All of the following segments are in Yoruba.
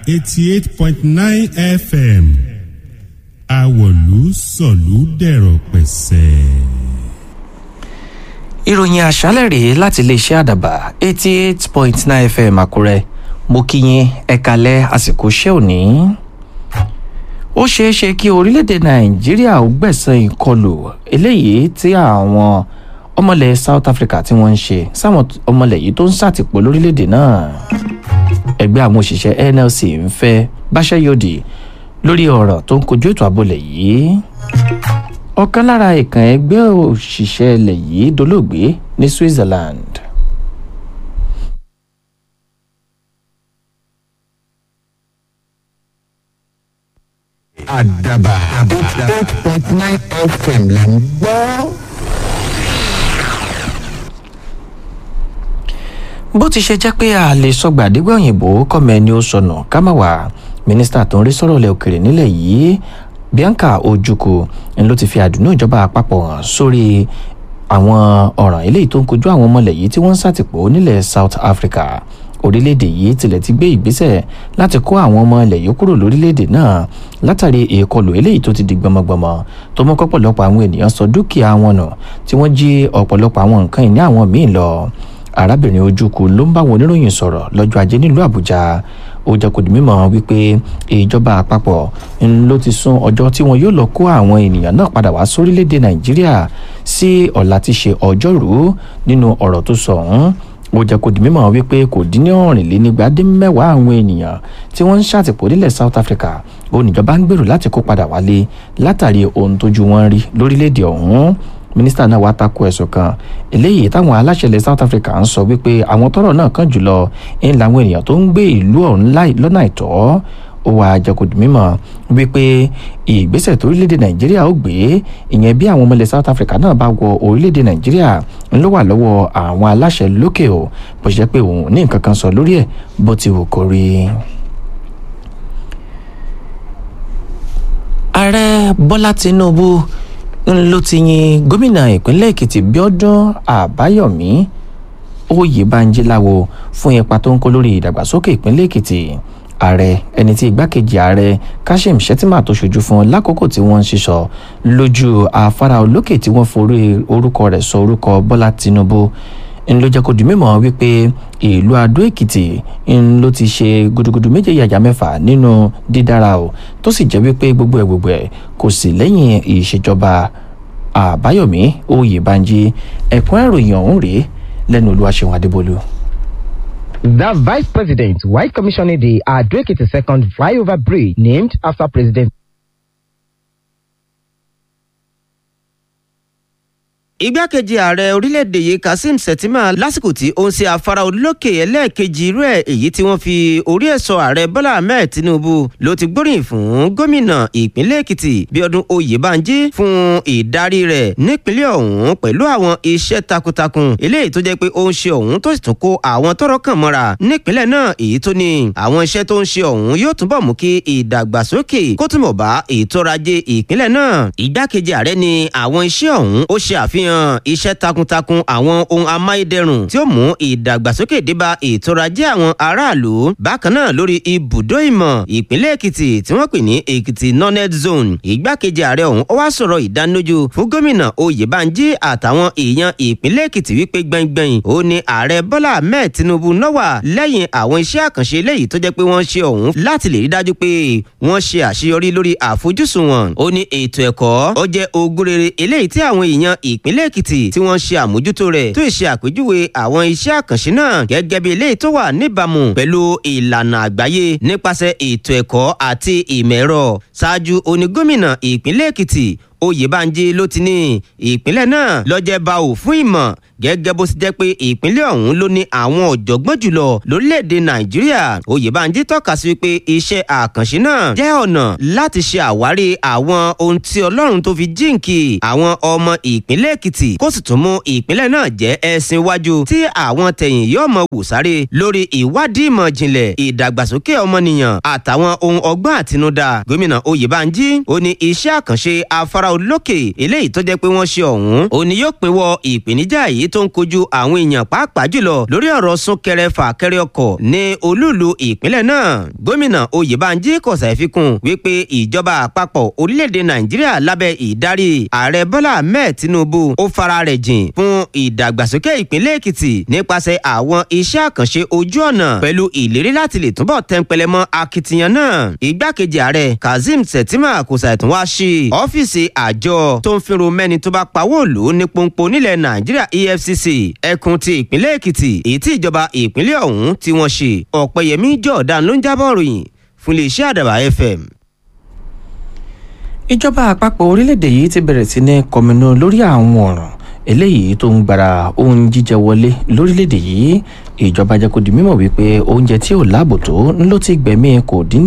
88.9 FM àwọ̀lú sọ̀lú dẹ̀rọ̀ pẹ̀sẹ̀. ìròyìn àṣálẹ̀ rèé láti iléeṣẹ́ àdàbà 88.9 FM àkúrẹ́ mo kí yín ẹ káalẹ́ àsìkò iṣẹ́ òní. ó ṣeé ṣe kí orílẹ̀-èdè nàìjíríà ó gbẹ̀san ìkọlù eléyìí tí àwọn ọmọlẹ̀ South Africa tí wọ́n ń ṣe sáwọn ọmọlẹ̀ yìí tó ń ṣàtìpó lórílẹ̀-èdè náà. ẹgbẹ́ àwọn òṣìṣẹ́ NLC ń fẹ́ báṣẹ́yòdì lórí ọ̀rọ̀ tó ń kojú ètò àbọ̀lẹ̀ yìí. ọ̀kan lára ìkàn ẹgbẹ́ òṣìṣẹ́ ilẹ̀ yìí dolóògbé ní Switzerland. Àdàbà 88.9 FM là ń gbọ́. bó ti ṣe jẹ́ pé a lè sọgbà àdégbò òyìnbó kọ́mọ ẹni ó sọnù ká má wà mínísítà tó ń rí sọ̀rọ̀ ilẹ̀ òkèrè nílẹ̀ yìí Bianca Ojukwu ń ló ti fi àdùnnú ìjọba àpapọ̀ hàn sórí àwọn ọ̀ràn eléyìí tó ń kojú àwọn ọmọlẹ̀ yìí tí wọ́n ń ṣàtìpó nílẹ̀ South Africa. orílẹ̀-èdè yìí tilẹ̀ ti gbé ìgbésẹ̀ láti kó àwọn ọmọ ilẹ̀ yìí kúrò lórílẹ̀-èdè náà látàrí ìkọlù eléyìí tó ti di gbọmọgbọmọ tó mú kọ́pọ̀lọpọ̀ àwọn ènìyàn sọ dúkìá wọn nù tí wọ́n jí ọ̀pọ̀lọpọ̀ àwọn nǹkan ìní àwọn míì lọ. arábìnrin Ojukwu ló ń bá àwọn oníròyìn sọ̀rọ̀ lọ́jọ́ ajé nílùú Àbújá. ó jẹ́ kó di mímọ̀ wípé ìjọba àpapọ̀ ló ti sún ọjọ́ tí wọn yóò lọ kó àwọn ènìyàn náà padà wá sórílẹ̀-èdè Nàìjíríà sí ọ̀la tí ṣe ọjọ́rú. nínú ọ̀rọ̀ tó sọ ọ̀hún ó jẹ́ kó di mímọ̀ wípé kò dín ní ọ̀rìnlénígbàdínmẹ́wàá àwọn ènìyàn tí wọ́n ń ṣàtìpó nílẹ̀ South Africa ó níjọba ń gbèrò láti kó padà wálé látàrí ohun tójú wọn rí lórílẹ̀-èdè ọ̀hún. mínísítà náà wá tako ẹ̀sùn kan eléyìí táwọn aláṣẹ ilẹ̀ South Africa ń sọ wípé àwọn tọ́rọ̀ náà kàn jùlọ ń làwọn ènìyàn tó ń gbé ìlú ọ̀hún lọ́nà àìtọ́. ó wá jẹ́ kó di mímọ̀ wípé ìgbésẹ̀ tó orílẹ̀-èdè Nàìjíríà ó gbé ìyẹn bí àwọn ọmọ ilẹ̀ South Africa náà bá wọ orílẹ̀-èdè Nàìjíríà ń ló wà lọ́wọ́ àwọn aláṣẹ lókè o bó ṣe pé òun ní nǹkan kan sọ lórí ẹ̀ bó ti wù kó rí. ààrẹ Bọ́lá Tinubu ló ti yin gómìnà ìpínlẹ̀ Èkìtì Bíọ́dún Àbáyọ̀mí Oyèbánjí láwo fún ipa tó ń kó lórí ìdàgbàsókè ìpínlẹ̀ Èkìtì. ààrẹ ẹni tí igbákejì ààrẹ Kashim Shettima tó ṣojú fún lákòókò tí wọ́n ń ṣiṣọ́ lójú afárá olókè tí wọ́n forí orúkọ rẹ̀ sọ orúkọ Bọ́lá Tinubu ń ló jẹ́ kó di mímọ̀ wípé ìlú Adó Èkìtì ń ló ti ṣe gudugudu méje yàjà mẹ́fà nínú dídára o tó sì jẹ́ wípé gbogbo ẹ̀ kò sí lẹ́yìn ìṣèjọba Àbáyọ̀mí Oyèbánjí. ẹ̀kún ìròyìn ọ̀hún rèé lẹ́nu Olúwaṣeun Adébólú. The Vice President, while commissioning the Ado Ekiti Second Flyover Bridge, named after President. igbákejì ààrẹ orílẹ̀-èdè yìí Kashim Shettima lásìkò tí ó ń ṣe afárá olókè ẹlẹ́ẹ̀kejì irú ẹ̀ èyí tí wọ́n fi orí ẹ̀ sọ ààrẹ Bọ́lá Ahmed Tinubu ló ti gbóríyìn fún gómìnà ìpínlẹ̀ Èkìtì Bíọ́dún Oyèbánjí fún ìdarí rẹ̀ nípínlẹ̀ ọ̀hún pẹ̀lú àwọn iṣẹ́ takuntakun eléyìí tó jẹ́ pé ó ń ṣe ọ̀hún tó sì tún kó àwọn tọ́rọ̀ kàn mọ́ra nípínlẹ̀ náà èyí tó ní àwọn iṣẹ́ tó ń ṣe ọ̀hún yóò túbọ̀ mú kí ìdàgbàsókè kó túnbọ̀ bá ètò ọrọ̀ ajé ìpínlẹ̀ náà. igbákejì ààrẹ ní àwọn iṣẹ́ ọ̀hún ó ṣe àfihàn iṣẹ́ takuntakun àwọn ohun amáyédẹrùn tí ó mú ìdàgbàsókè débá ètò ọrọ̀ ajé àwọn aráàlú. bákan náà lórí ibùdó ìmọ̀ ìpínlẹ̀ Èkìtì tí wọ́n pè ní Èkìtì Knowledge Zone igbákejì ààrẹ ọ̀hún ó wá sọ̀rọ̀ ìdánilójú fún gómìnà Oyèbánjí àtàwọn èèyàn ìpínlẹ̀ Èkìtì wípé gbẹ̀ngbẹ̀yìn ó ní ààrẹ Bọ́lá Ahmed Tinubu náà wà lẹ́yìn àwọn iṣẹ́ àkànṣe eléyìí tó jẹ́ pé wọ́n ṣe ọ̀hún láti lè rí dájú pé wọ́n ṣe àṣeyọrí lórí àfojúsùn wọn. ó ní ètò ẹ̀kọ́ ó jẹ́ ogún rere eléyìí tí àwọn èèyàn ìpínlẹ̀ Èkìtì tí wọ́n ṣe àmójútó rẹ̀ tó ṣe àpèjúwe àwọn iṣẹ́ àkànṣe náà gẹ́gẹ́ bí eléyìí tó wà níbàámu pẹ̀lú ìlànà àgbáyé nípasẹ̀ ètò ẹ̀kọ́ àti ìmọ̀ ẹ̀rọ. ṣáájú oní gómìnà ìpínlẹ̀ Èkìtì Oyèbánjí ló ti ní ìpínlẹ̀ náà lọ́jẹ́ bá ò fún ìmọ̀ gẹ́gẹ́ bó ti jẹ́ pé ìpínlẹ̀ ọ̀hún ló ní àwọn ọ̀jọ̀gbọ́n jùlọ lórílẹ̀‐èdè Nàìjíríà. Oyèbánjí tọ́ka sí wípé iṣẹ́ àkànṣe náà jẹ́ ọ̀nà láti ṣe àwárí àwọn ohun tí Ọlọ́run tó fi jíǹkì àwọn ọmọ ìpínlẹ̀ Èkìtì kó sì tún mú ìpínlẹ̀ náà jẹ́ ẹṣin iwájú tí àwọn tẹ̀yìn yóò mọ wò sáré lórí ìwádìí ìmọ̀ ìjìnlẹ̀ ìdàgbàsókè ọmọnìyàn àtàwọn ohun ọgbọ́n àtinúdá. Gómìnà Oyèbánjí ó ní iṣẹ́ àkànṣe afárá afárá olókè eléyìí tó jẹ́ pé wọ́n ṣe ọ̀hún òní yóò pinwọ́ ìpèníjà yìí tó ń kojú àwọn èèyàn pàápàá jùlọ lórí ọ̀rọ̀ súnkẹrẹ fàkẹrẹ ọkọ̀ ní olúùlú ìpínlẹ̀ náà. gómìnà Oyèbánjí kò ṣàìfikún wípé ìjọba àpapọ̀ orílẹ̀-èdè Nàìjíríà lábẹ́ ìdarí ààrẹ Bọ́lá Ahmed Tinubu ó fara rẹ̀ jìn fún ìdàgbàsókè ìpínlẹ̀ Èkìtì nípasẹ̀ àwọn iṣẹ́ àkànṣe ojú ọ̀nà pẹ̀lú ìlérí láti lè túbọ̀ tẹ́ńpẹ́lẹ́ mọ́ akitiyan náà. Igbákejì ààrẹ Kazeem Shettima kò ṣàìtún wá sí ọ́fíìsì àjọ tó ń fínro mẹ́ni tó bá pawó òlù ní pọ́npọ́ nílẹ̀ Nàìjíríà EFCC ẹkùn ti ìpínlẹ̀ Èkìtì èyí tí ìjọba ìpínlẹ̀ ọ̀hún tí wọ́n ṣe. Ọ̀pẹ̀yẹmí Jordan ló ń jábọ̀ ròyìn fún iléeṣẹ́ Àdàbà FM. ìjọba àpapọ̀ orílẹ̀-èdè yìí ti bẹ̀rẹ̀ sí ní kọminú lórí àwọn ọ̀ràn eléyìí tó ń gbara ohun jíjẹ wọlé lórílẹ̀-èdè yìí. ìjọba jẹ́ kó di mímọ̀ wípé oúnjẹ tí ò láàbò tó ló ti gbẹ̀mí kò dín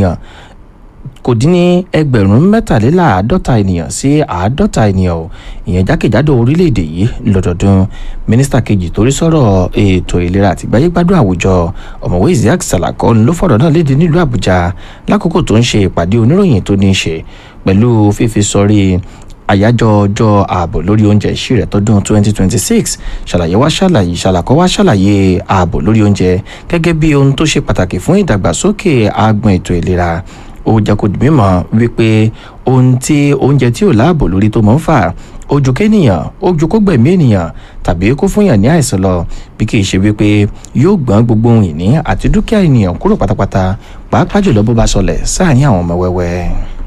ní ẹgbẹ̀rún 53 ènìyàn sí 50 ènìyàn o ìyẹn jákèjádò orílẹ̀-èdè yìí lọ́dọọdún. mínísítà kejì torí sọ̀rọ̀ ètò ìlera àti ìgbáyégbádùn àwùjọ ọ̀mọ̀wé Isiaq Salako ló fọ̀rọ̀ náà léde nílùú Àbújá lákòókò tó ń ṣe ìpàdé oníròyìn tó ní í ṣe pẹ̀lú fífi sọrí àyájọ́ ọjọ́ ààbò lórí oúnjẹ ìṣirẹ̀ tọdún 2026. Salako wá ṣàlàyé ààbò lórí oúnjẹ gẹ́gẹ́ bí ohun tó ṣe pàtàkì fún ìdàgbàsókè agbọn ètò ìlera. ó jẹ́ kó di mímọ̀ wípé oúnjẹ tí ò láàbò lórí tó mọ̀ ń fà ojú kéèyàn ojú kó gbẹ̀mí ènìyàn tàbí kó fúnyàn ní àìsàn lọ bí kì í ṣe wípé yóò gbọ́n gbogbo ohun ìní àti dúkìá ènìyàn kúrò pátápátá pàápàá jùlọ bó bá sọlẹ̀ sáàárín àwọn ọmọ wẹ́wẹ́.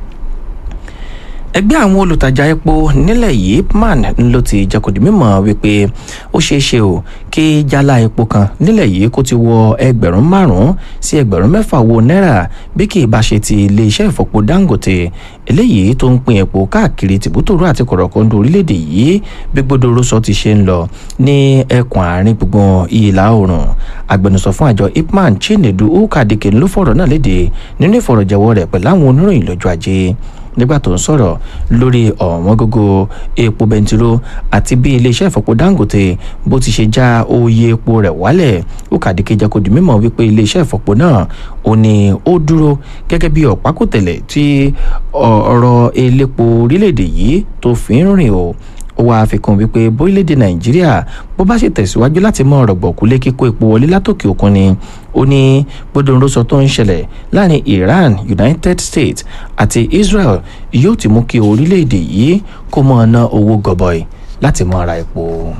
ẹgbẹ́ àwọn olùtajà epo nílẹ̀ yìí PMAN ló ti jẹ́ kó di mímọ̀ wípé ó ṣeé ṣe o kí jálá epo kan nílẹ̀ yìí kó ti wọ 5,000 sí 6,000 owó náírà bí kì í bá ṣe ti iléeṣẹ́ ìfọpo Dangote eléyìí tó ń pín epo káàkiri tìbútòrò àti kọ̀rọ̀kọ̀ndò orílẹ̀-èdè yìí bí gbódòrò sọ ti ṣe ń lọ ní ẹkùn àárín gbùngbùn ìlà oòrùn. agbẹnusọ fún àjọ IPMAN Chinedu Ukadike ló fọ̀rọ̀ náà léde nínú ìfọ̀rọ̀jẹwọ́ rẹ̀ pẹ̀lú àwọn oníròyìn lọ́jọ́ ajé nígbà tó ń sọ̀rọ̀ lórí ọ̀wọ́n gógó epo bẹntiró àti bí iléeṣẹ́ ìfọpo Dangote bó ti ṣe já oye epo rẹ̀ wálẹ̀. Ukadike jẹ́ kó di mímọ̀ wípé iléeṣẹ́ ìfọpo náà ó ní ó dúró gẹ́gẹ́ bí ọ̀pákùtẹ̀lẹ̀ tí ọ̀rọ̀ elépo orílẹ̀-èdè yìí tó fi ń rìn o. ó wáá fi kún wípé bórílẹ̀-èdè Nàìjíríà bó bá ṣe tẹ̀síwájú láti mọ rọ̀gbọ̀kú lé kíkó epo wọlé látòkè òkun ni ó ní gbódòǹrosọ tó ń ṣẹlẹ̀ láàrin Iran, United States àti Israel yóò ti mú kí orílẹ̀-èdè yìí kó mọ́ ná owó gọbọi láti mọ́ ra epo.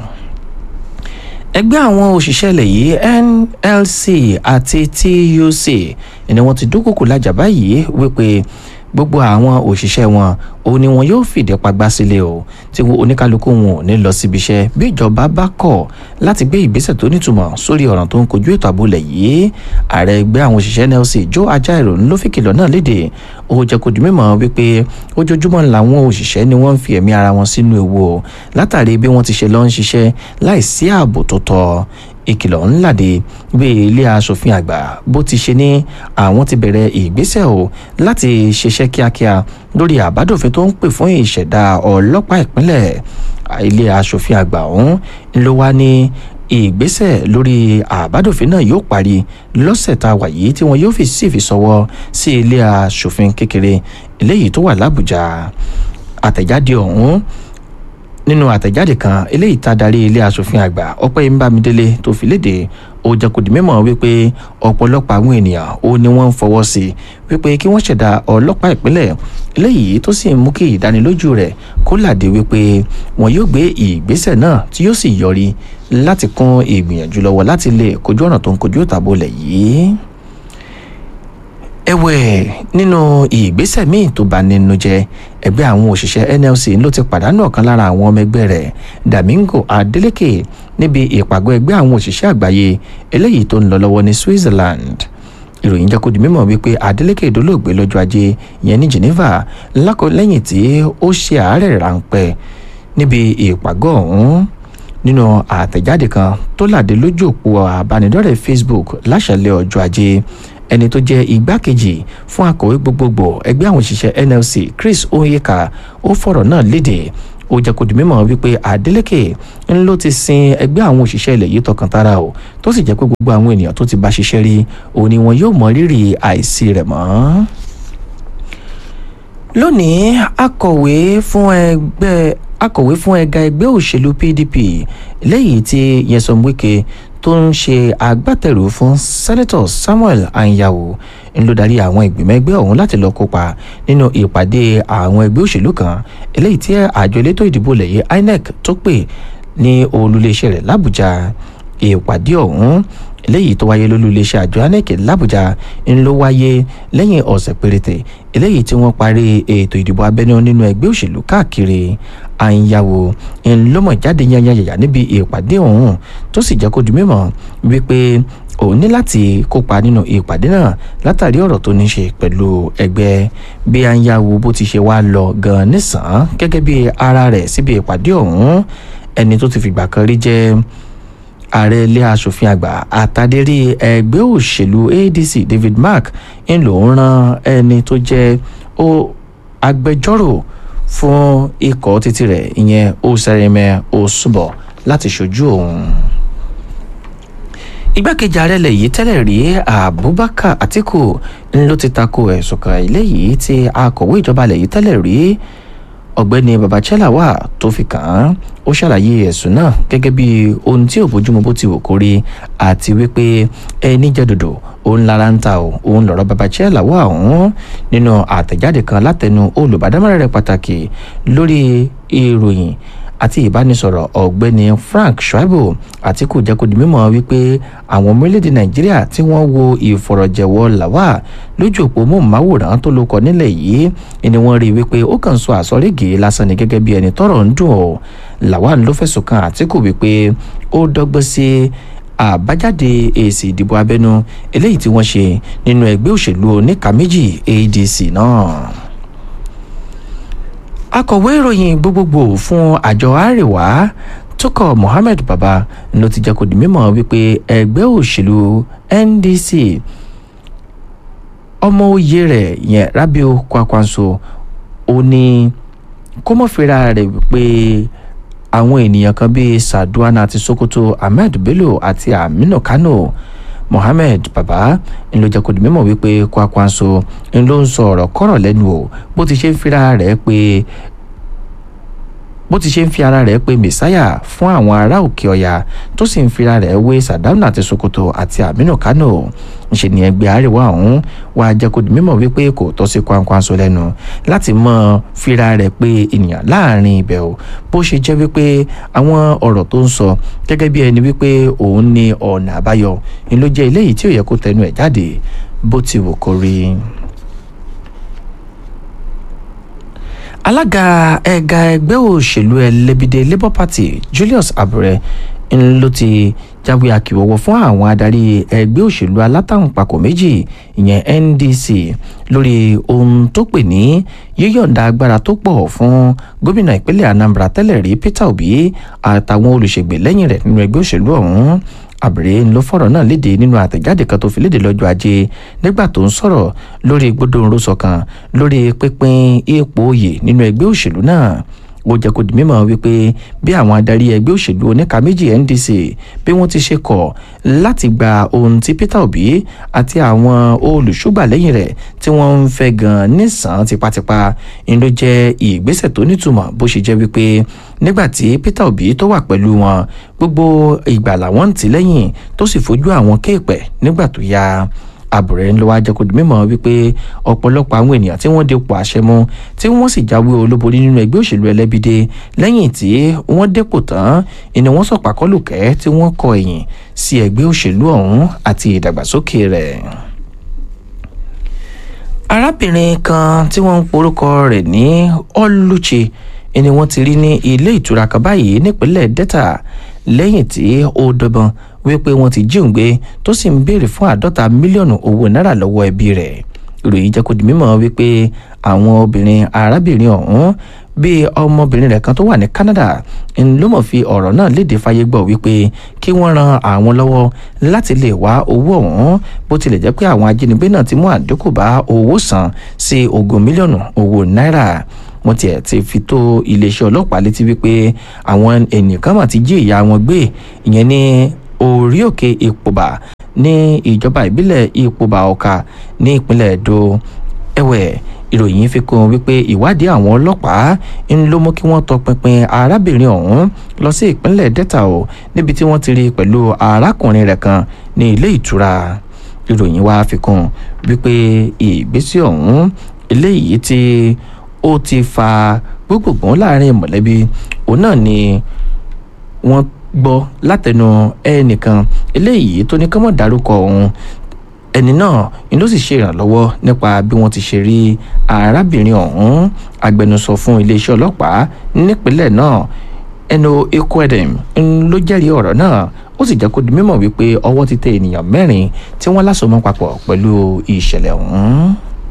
ẹgbẹ́ àwọn òṣìṣẹ́ ilẹ̀ yìí NLC àti TUC ni wọ́n ti dúnkòkò lájà báyìí wípé gbogbo àwọn òṣìṣẹ́ wọn òun ni wọn yóò fìdí pagbá sílé o tí oníkálukú wọn ò ní lọ síbi iṣẹ́ bí ìjọba bá kọ̀ láti gbé ìgbésẹ̀ tó nítumọ̀ sórí ọ̀ràn tó ń kojú ètò àbúlẹ̀ yìí. ààrẹ ẹgbẹ́ àwọn òṣìṣẹ́ NLC Joe Ajaero ló fi kìlọ̀ náà léde. ó jẹ́ kó di mímọ̀ wípé ojoojúmọ́ làwọn òṣìṣẹ́ ni wọ́n ń fi ẹ̀mí ara wọn sínú ewu o látàrí bí wọ́n ti ṣe lọ ń ṣiṣẹ́ láìsí ààbò tó tọ́. ìkìlọ̀ ńlá de bí ilé aṣòfin àgbà bó ti ṣe ní àwọn ti bẹ̀rẹ̀ ìgbésẹ̀ o láti ṣiṣẹ́ kíákíá lórí àbádòfin tó ń pè fún ìṣẹ̀dá ọlọ́pàá ìpínlẹ̀. ilé aṣòfin àgbà ọ̀hún ló wá ní ìgbésẹ̀ lórí àbádòfin náà yóò parí lọ́sẹ̀ tá a wà yìí tí wọn yóò sì fi ṣọwọ́ sí ilé aṣòfin kékeré eléyìí tó wà l'Àbújá. àtẹ̀jáde ọ̀hún nínú àtẹ̀jáde kan eléyìí tá darí ilé aṣòfin àgbà Ọpẹ́yẹmí Bámidélé tó fi léde ó jẹ́ kó di mímọ̀ wípé ọ̀pọ̀lọpọ̀ àwọn ènìyàn ó ní wọ́n ń fọwọ́ sí wípé kí wọ́n ṣẹ̀dá ọlọ́pàá ìpínlẹ̀ eléyìí tó sì ń mú kí ìdánilójú rẹ̀ kó làdé wípé wọn yóò gbé ìgbésẹ̀ náà tí yóò sì yọrí láti kún ìgbìyànjú lọ́wọ́ láti lè kojú ọ̀nà tó ń kojú ìtàbọ̀lẹ̀ yìí. ẹ̀wẹ̀ nínú ìgbésẹ̀ míì tó bá nínú jẹ́ ẹgbẹ́ àwọn òṣìṣẹ́ NLC ló ti pàdánù ọ̀kan lára àwọn ọmọ ẹgbẹ́ rẹ̀ Domingo Adeleke níbi ìpàgọ́ ẹgbẹ́ àwọn òṣìṣẹ́ àgbáyé eléyìí tó ń lọ lọ́wọ́ ní Switzerland. ìròyìn jẹ́ kó di mímọ̀ wípé Adeleke dolóògbé lọ́jọ́ ajé yẹn ní Geneva lẹ́yìn tí ó ṣe àárẹ̀ ráńpẹ́ níbi ìpàgọ́ ọ̀hún. nínú àtẹ̀jáde kan tó làdé lójú òpó àbánidọ́rẹ̀ẹ́ Facebook láṣàlẹ̀ ọjọ́ ajé ẹni tó jẹ́ igbákejì fún akọ̀wé gbogbogbò ẹgbẹ́ àwọn òṣìṣẹ́ NLC Chris Onyeka ó fọ̀rọ̀ náà léde. ó jẹ́ kó di mímọ̀ wípé Adeleke ń ló ti sin ẹgbẹ́ àwọn òṣìṣẹ́ ilẹ̀ yìí tọkàntara o tó sì jẹ́ pé gbogbo àwọn ènìyàn tó ti bá ṣiṣẹ́ rí òun ni wọn yóò mọ rírì àìsí rẹ̀ mọ́. lónìí akọ̀wé fún ẹ̀ka ẹgbẹ́ òṣèlú PDP lẹ́yìn tí Nyesom Wike tó ń ṣe agbátẹrù fún sẹ́nẹ́tọ̀ Samuel Anyanwu ń ló darí àwọn ìgbìmọ̀ ẹgbẹ́ ọ̀hún láti lọ kópa nínú ìpàdé àwọn ẹgbẹ́ òṣèlú kan eléyìí tí àjọ elétò ìdìbò lẹ́yìn INEC tó pè ní olúléeṣẹ́ rẹ̀ l'Àbújá. Ìpàdé ọ̀hún eléyìí tó wáyé lólúléeṣẹ́ àjọ INEC l'Àbújá ń ló wáyé lẹ́yìn ọ̀sẹ̀ péréte eléyìí tí wọ́n parí ètò ìdìbò abẹ́nú nínú ẹgbẹ́ òṣèlú káàkiri. Anyanwu ń ló mọ̀ jáde yányányányá níbi ìpàdé ọ̀hún tó sì jẹ́ kó di mímọ̀ wípé òun ní láti kópa nínú ìpàdé náà látàrí ọ̀rọ̀ tó ní ṣe pẹ̀lú ẹgbẹ́. Bí Anyanwu bó ti ṣe wá lọ gan nísàn gẹ́gẹ́ bí ara rẹ̀ síbi ìpàdé ọ̀hún, ẹni tó ti fìgbà kan rí jẹ́ ààrẹ ilé aṣòfin àgbà àtàdérí ẹgbẹ́ òṣèlú ADC David Mark ń lòún rán ẹni tó jẹ́ agbẹjọ́rò fún ikọ̀ títí rẹ̀ ìyẹn Osereme Osunbo láti ṣojú òun. Igbákejì ààrẹ ilẹ̀ yìí tẹ́lẹ̀ rí Abubakar Atiku ló ti tako ẹ̀sùn kan eléyìí tí akọ̀wé ìjọba ilẹ̀ yìí tẹ́lẹ̀ rí ọ̀gbẹ́ni Babachela wà tó fi kàn án. Ó ṣàlàyé ẹ̀sùn náà gẹ́gẹ́ bí ohun tí ò bójúmu bó ti wò kó rí àti wípé ẹni jẹ́ dòdò òun lára ń ta òun lọ̀rọ̀ Babachela wà ọ̀hún. Nínú àtẹ̀jáde kan látẹnu olùbádámọ̀ràn rẹ̀ pàtàkì lórí ìròyìn àti ìbánisọ̀rọ̀ ọ̀gbẹ́ni Frank Shaibu, Atiku jẹ́ kó di mímọ̀ wípé àwọn ọmọ orílẹ̀-èdè Nàìjíríà tí wọ́n wo ìfọ̀rọ̀jẹ̀wọ̀ Lawal lójú òpó móhùnmáwòrán tó lókọ nílẹ̀ yìí ni wọ́n rí wípé ó kàn sọ àsọ̀régèé lásán ni gẹ́gẹ́ bí ẹni tọ́rọ̀ ń dùn ọ́. Lawal ló fẹ̀sùn kan Atiku wípé ó dọ́gbọ́n sí àbájáde èsì ìdìbò abẹ́nú eléyìí tí wọ́n ṣe nínú ẹgbẹ́ òṣèlú oníka méjì ADC náà. Akọ̀wé ìròyìn gbogbogbò fún àjọ Àríwá Tókọ̀ Mohammed Baba ló ti jẹ́ kó di mímọ̀ wípé ẹgbẹ́ òṣèlú NDC ọmọ òye rẹ̀ yẹn Rabiu Kwankwaso ó ní kó mọ̀ fira rẹ̀ wípé àwọn ènìyàn kan bíi Saduana àti Sokoto, Ahmed Bello àti Aminu Kano. Mohammed Baba ń ló jẹ́ kó di mímọ̀ wípé Kwankwaso ń ló ń sọ ọ̀rọ̀ kọ́rọ̀ lẹ́nu o bó ti ṣe ń fi ara rẹ̀ pé mẹ̀sáyà fún àwọn ará òkè ọ̀yà tó sì ń fira rẹ̀ wé Sàdáúnà àti Sokoto àti Aminu Kano. Ńṣe ni ẹgbẹ́ àríwá ọ̀hún wàá jẹ́ kó di mímọ̀ wípé kò tọ́ sí Kwankwaso lẹ́nu láti mọ fira rẹ̀ pé ènìyàn láàrin ibẹ̀ o bó ṣe jẹ́ wípé àwọn ọ̀rọ̀ tó ń sọ gẹ́gẹ́ bí ẹni wípé òun ní ọ̀nà àbáyọ ni ló jẹ́ eléyìí tí ò yẹ kó tẹnu ẹ̀ jáde bó ti wù kó rí. Alága ẹ̀ka ẹgbẹ́ òṣèlú ẹlẹ́bìdẹ Labour Party Julius Abure ló ti jáwé akíwọ́wọ́ fún àwọn adarí ẹgbẹ́ òṣèlú alátàǹpàkò méjì ìyẹn NDC lórí ohun tó pè ní yíyọ̀ǹda agbára tó pọ̀ fún gómìnà ìpínlẹ̀ Anambra tẹ́lẹ̀ rí Peter Obi àtàwọn olùṣègbè lẹ́yìn rẹ̀ nínú ẹgbẹ́ òṣèlú ọ̀hún. Abure ló fọ̀rọ̀ náà léde nínú àtẹ̀jáde kan tó fi léde lọ́jọ́ Ajé nígbà tó ń sọ̀rọ̀ lórí gbódòǹrosọ kan lórí pínpín ipò oyè nínú ẹgbẹ́ òṣèlú náà. Ó jẹ́ kó di mímọ̀ wípé bí àwọn adarí ẹgbẹ́ òṣèlú oníka méjì NDC bí wọ́n ti ṣe kọ̀ láti gba ohun tí Peter Obi àti àwọn olùṣúgbà lẹ́yìn rẹ̀ tí wọ́n ń fẹ́ gan nísàn tipátipá ń ló jẹ́ ìgbésẹ̀ tó nítumọ̀ bó ṣe jẹ́ wípé nígbà tí Peter Obi tó wà pẹ̀lú wọn gbogbo ìgbà làwọn ń tì lẹ́yìn tó sì fojú àwọn kéèpẹ̀ nígbà tó yá. Abure ló wá jẹ́ kó di mímọ̀ wípé ọ̀pọ̀lọpọ̀ àwọn ènìyàn tí wọ́n dépò àṣẹ mú tí wọ́n sì jáwé olúborí nínú ẹgbẹ́ òṣèlú ẹlẹ́bìdẹ lẹ́yìn tí wọ́n dépò tán ni wọ́n sọ̀pá kọlùkẹ́ tí wọ́n kọ ẹ̀yìn sí ẹgbẹ́ òṣèlú ọ̀hún àti ìdàgbàsókè rẹ̀. Arábìnrin kan tí wọ́n ń porúkọ rẹ̀ ní Oluchi ni wọ́n ti rí ní ilé ìtura kan báyìí nípínlẹ̀ Delta lẹ́yìn tí ó dọ́gbọ́n wípé wọ́n ti jí òun gbé tó sì ń béèrè fún 50 mílíọ̀nù owó náírà lọ́wọ́ ẹbí rẹ̀. Ìròyìn jẹ́ kó di mímọ̀ wípé àwọn arábìnrin ọ̀hún bíi ọmọbìnrin rẹ̀ kan tó wà ní Canada ló mọ̀ fi ọ̀rọ̀ náà léde fáyé gbọ́ wípé kí wọ́n ran àwọn lọ́wọ́ láti lè wá owó ọ̀hún bó tilẹ̀ jẹ́ pé àwọn ajínigbé náà ti mú àdínkù bá owó san sí 20 mílíọ̀nù owó náírà. Wọ́n tiẹ̀ ti fi tó iléeṣẹ́ ọlọ́pàá létí wípé àwọn ènìyàn kan mà ti jí ìyá wọn gbé ìyẹn ní orí òkè Ìpòbà ní ìjọba ìbílẹ̀ Ìpòbà Ọ̀ka ní ìpínlẹ̀ Èdò. Ẹ̀wẹ̀ ìròyìn fi kún wípé ìwádìí àwọn ọlọ́pàá ń ló mú kí wọ́n tọpinpin arábìnrin ọ̀hún lọ sí ìpínlẹ̀ Delta o níbi tí wọ́n ti rí pẹ̀lú arákùnrin rẹ̀ kan ní ilé ìtura. ìròyìn wá fi kún wípé ìgbésẹ̀ ọ̀hún eléyìí tí ó ti fa gbogbogbò láàrin mọ̀lẹ́bí òun náà ni wọ́n gbọ́ látẹnu ẹnìkan eléyìí tó ní kọ́mọ̀ dárúkọ òun. ẹni náà ni ló sì ṣe ìrànlọ́wọ́ nípa bí wọ́n ti ṣe rí arábìnrin ọ̀hún. agbẹnusọ fún iléeṣẹ́ ọlọ́pàá nípínlẹ̀ náà Eno Ekwedem ló jẹ́rìí ọ̀rọ̀ náà ó sì jẹ́ kó di mímọ̀ wípé ọwọ́ ti tẹ ènìyàn 4 tí wọ́n lásomọ́ papọ̀ pẹ̀lú ìṣẹ̀lẹ̀ ọ̀hún.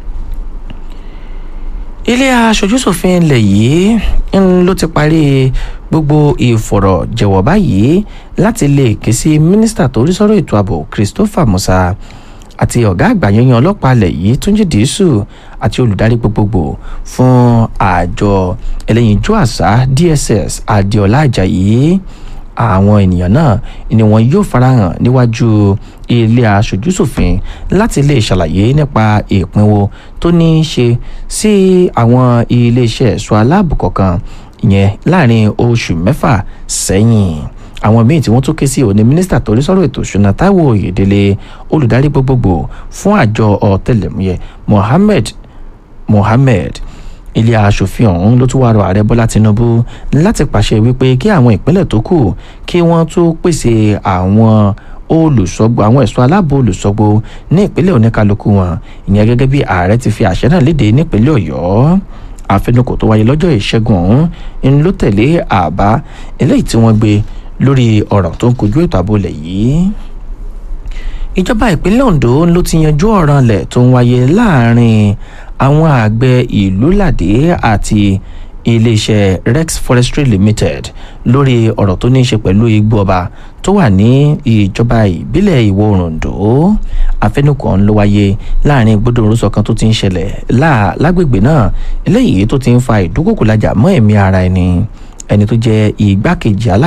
ilé aṣojúṣòfin ilẹ̀ yìí ló ti parí gbogbo ìfọ̀rọ̀jẹ̀wọ̀ báyìí láti lè ké sí mínísítà tó rí sọ́rọ̀ ètò ààbò Christopher Musa àti ọ̀gá àgbà yanyan ọlọ́pàá ilẹ̀ yìí Túnjí Dìísù àti olùdarí gbogbogbò fún àjọ ẹlẹ́yinjú àṣà DSS Adéọlá Àjàyí. àwọn ènìyàn náà ni wọn yóò farahàn níwájú ilé aṣojúṣòfin láti lè ṣàlàyé nípa ìpinwó tó ní í ṣe sí àwọn iléeṣẹ́ ẹ̀ṣọ́ aláàbò kọ̀ọ̀kan ìyẹn láàrin oṣù 6 sẹ́yìn. àwọn míì tí wọ́n tún ké sí òní mínísítà tó rí sọ́rọ̀ ètò ìṣúná Táíwò Oyèdélé olùdarí gbogbogbò fún àjọ ọ̀tẹlẹ̀múyẹ́ Mohammed. ilé aṣòfin ọ̀hún ló tún wá rọ ààrẹ Bọ́lá Tinubu láti pàṣẹ wípé kí àwọn ìpínlẹ̀ tó kù kí wọ́n tún pèsè àwọn olùṣọ́gbó àwọn ẹ̀ṣọ́ aláàbò olùṣọ́gbó ní ìpínlẹ̀ oníkálukú wọn ìyẹn gẹ́gẹ́ bí ààrẹ ti fi àṣẹ náà léde nípínlẹ̀ Ọ̀yọ́. àfẹnukò tó wáyé lọ́jọ́ ìṣẹ́gun ọ̀hún ló tẹ̀lé àbá eléyìí tí wọ́n gbé lórí ọ̀rọ̀ tó ń kojú ètò ààbò ilẹ̀ yìí. ìjọba ìpínlẹ̀ Ondo ló ti yanjú ọ̀ràn ilẹ̀ tó ń wáyé láàrin àwọn àgbẹ̀ ìlú Ládé àti iléeṣẹ́ Rex Forestry Limited lórí ọ̀rọ̀ tó ní í ṣe pẹ̀lú igbó ọba tó wà ní ìjọba ìbílẹ̀ Ìwọ̀ Oòrùn Oǹdó. àfẹnukò ń lọ wáyé láàrin gbódòrúsọ kan tó ti ń ṣẹlẹ̀ lágbègbè náà eléyìí tó ti ń fa ìdúkòkòlájà mọ́ ẹ̀mí ara ẹni tó jẹ́ igbákejì